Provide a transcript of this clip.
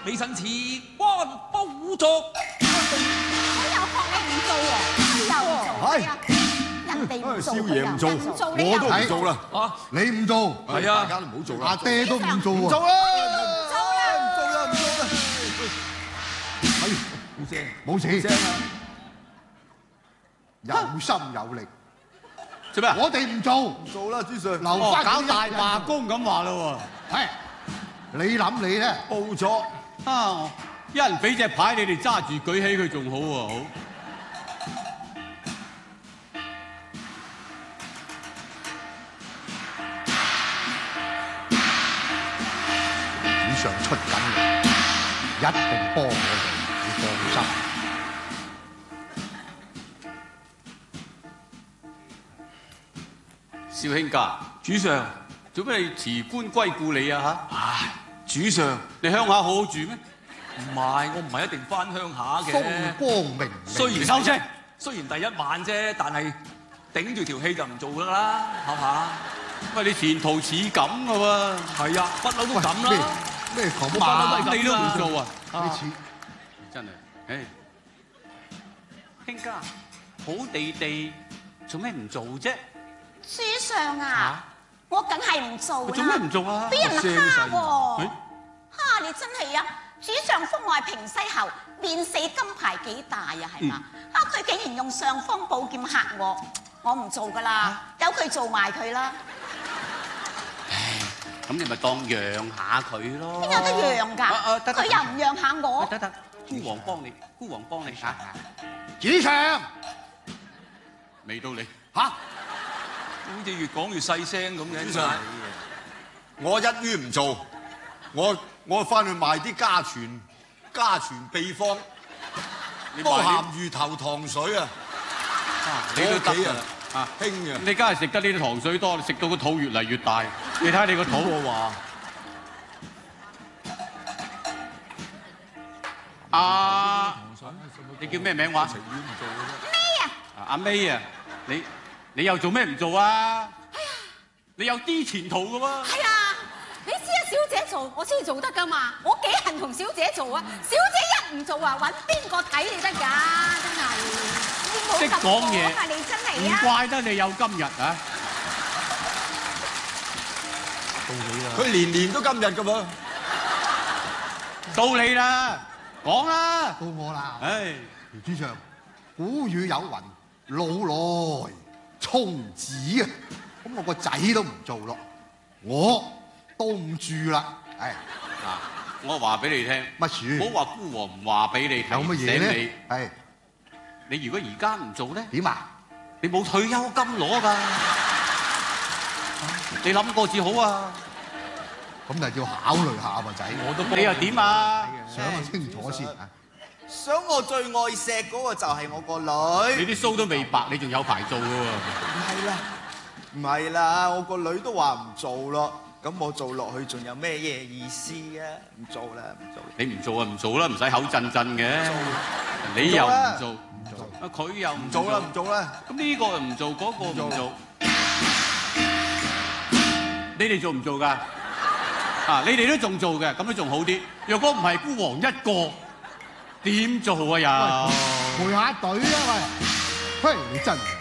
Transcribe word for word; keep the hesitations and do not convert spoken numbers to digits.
你身似關寶族。 我又學你唔做喎，又唔做係啊！人哋唔做， 少爺唔做，我都唔做啦。 啊， 你唔做， 係啊， 大家都唔好做啦。 阿爹都唔做喎。 唔做啦，唔做啦， 唔做啦，唔做啦。 哎， 冇聲， 冇事， 聲啊！ 有心有力。 做咩啊？ 我哋唔做， 唔做啦，朱 Sir。 留哦， 翻搞大罷工咁話咯係，你諗你咧？ 報咗。 喎。啊，一人俾隻牌你哋揸住舉起佢仲好喎，好。 主上出緊嚟，一定幫我哋，你放心。 少卿家， 主上， 做咩你辭官歸故里啊嚇？ 唉，主上， 你鄉下好好住咩？ 唔係，我唔係一定翻鄉下嘅。 風光明媚， 雖然收聲， 雖然第一晚啫，但係頂住條氣就唔做㗎啦，係嘛？ 喂，你前途似錦㗎喎。 係啊，不嬲都咁咩啦。 咩咁不嬲都係啊？ 咁你都唔做啊？ 呢次真係，唉，卿家，好地地，做咩唔做啫？ 書上啊，我梗係唔做啦。 做咩唔做啊？ 俾人蝦喎！ 哎蝦你真係啊！主上封我係平西侯，練死金牌幾大啊？係嘛？啊，佢竟然用尚方寶劍嚇我，我唔做噶啦，由佢做埋佢啦。 咁你咪當讓下佢咯。 邊有得讓啊啊㗎？ 得得佢又唔讓下我。 得得，孤王幫你，孤王幫你嚇。 主上未到你嚇， 好似越講越細聲咁嘅。 主上，我一於唔做，我我翻去賣啲家傳家傳秘方，煲鹹魚頭糖水啊！ 你都得㗎我屋企啊啦。啊， 興嘅。 你梗係食得呢啲糖水多，食到個肚越嚟越大。你睇下你個肚，我話啊，你叫咩名話？ 情願唔做嘅啫。 咩啊？ 阿 May 啊，你你又做咩唔做啊？你有啲前途㗎喎。 係啊，你知啊，小姐做我先做得㗎嘛，我幾恨同小姐做啊！小姐一唔做啊，揾邊個睇你得㗎？真係你冇識咁講嘢講啊！你真唔係啊！ 怪得你有今日啊！ 到你啦。 佢年年都今日㗎喎。 到你啦，講啦。 到我啦。 唉， 主上，古語有云：老來充子啊！咁我個仔都唔做咯，我都唔住啦。唉， 嗱，我話俾你聽， 乜事？ 唔好話孤王唔話俾你聽， 有乜嘢醒咧？係你，你如果而家唔做咧， 點啊？ 你冇退休金攞㗎。你諗過至好啊！ 咁就要考慮下喎，仔。 我都你又點啊？ 想清楚先。 想我最愛錫嗰個就係我個女。 你啲須都未白，你仲有排做㗎喎。 唔係啦，唔係啦，我個女都話唔做咯。咁我做落去仲有咩嘢意思啊？唔做啦，唔做。 你唔做啊，唔做啦，唔使口震震嘅。你又唔做，啊佢又唔唔做啦，唔做啦。 咁呢個又唔做，嗰個唔做。你哋做唔做㗎？啊，你哋都仲做嘅，咁都仲好啲。若果唔係孤王一個，點做啊又？ 陪下隊啊喂！嘿，你真〜